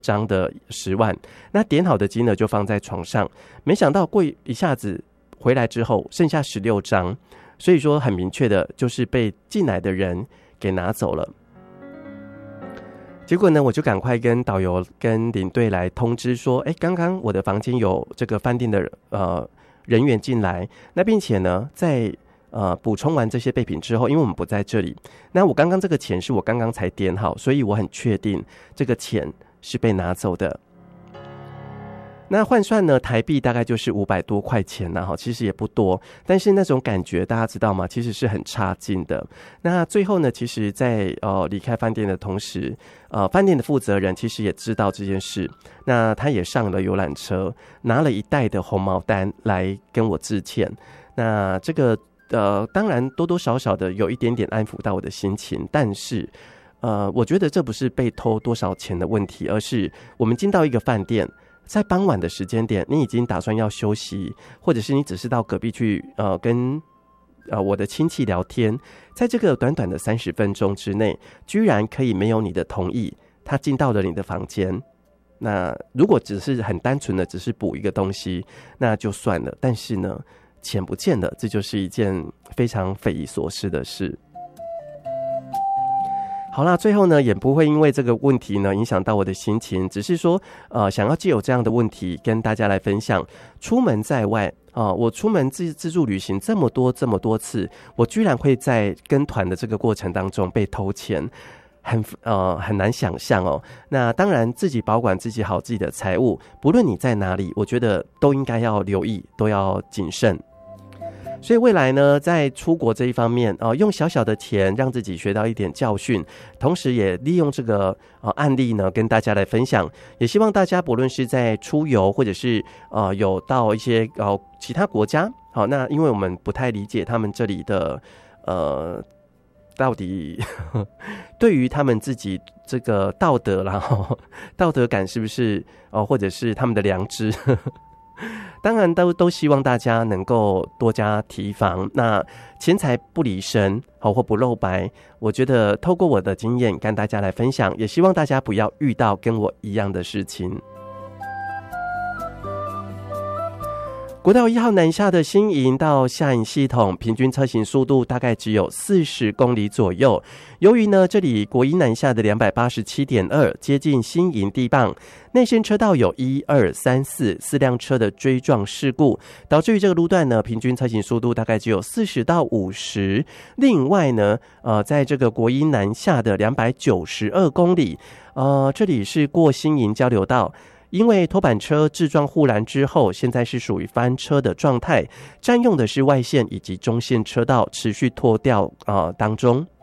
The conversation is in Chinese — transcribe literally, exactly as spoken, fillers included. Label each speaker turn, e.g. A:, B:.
A: 张的十万，那点好的金额就放在床上，没想到过一下子回来之后剩下十六张，所以说很明确的就是被进来的人给拿走了。结果呢，我就赶快跟导游跟领队来通知说，哎，刚刚我的房间有这个饭店的呃人员进来，那并且呢，在呃补充完这些备品之后，因为我们不在这里，那我刚刚这个钱是我刚刚才点好，所以我很确定这个钱是被拿走的。那换算呢，台币大概就是五百多块钱呐，哈，其实也不多，但是那种感觉大家知道吗？其实是很差劲的。那最后呢，其实在呃离开饭店的同时，呃，饭店的负责人其实也知道这件事，那他也上了游览车，拿了一袋的红毛丹来跟我致歉。那这个呃，当然多多少少的有一点点安抚到我的心情，但是呃，我觉得这不是被偷多少钱的问题，而是我们进到一个饭店。在傍晚的时间点，你已经打算要休息，或者是你只是到隔壁去呃跟呃我的亲戚聊天，在这个短短的三十分钟之内，居然可以没有你的同意，他进到了你的房间。那如果只是很单纯的只是补一个东西，那就算了。但是呢，钱不见了，这就是一件非常匪夷所思的事。好啦，最后呢也不会因为这个问题呢影响到我的心情，只是说呃想要藉由这样的问题跟大家来分享，出门在外啊、呃，我出门自自助旅行这么多这么多次，我居然会在跟团的这个过程当中被偷钱，很呃很难想象哦。那当然自己保管自己好自己的财物，不论你在哪里，我觉得都应该要留意，都要谨慎。所以未来呢，在出国这一方面，呃，用小小的钱让自己学到一点教训，同时也利用这个呃案例呢，跟大家来分享。也希望大家不论是在出游，或者是呃有到一些呃其他国家，好，那因为我们不太理解他们这里的呃到底呵呵对于他们自己这个道德啦，呵道德感是不是哦、呃，或者是他们的良知。呵呵当然都都希望大家能够多加提防，那钱财不离身或不露白，我觉得透过我的经验跟大家来分享，也希望大家不要遇到跟我一样的事情。国道一号南下的新营到下营系统，平均车行速度大概只有四十公里左右。由于呢，这里国一南下的 两百八十七点二 接近新营地磅，内线车道有一二三四四辆车的追撞事故，导致于这个路段呢，平均车行速度大概只有四十到五十。另外呢，呃，在这个国一南下的两百九十二公里，呃，这里是过新营交流道。因为拖板车致撞护栏之后，现在是属于翻车的状态，占用的是外线以及中线车道，持续拖吊、呃、当中。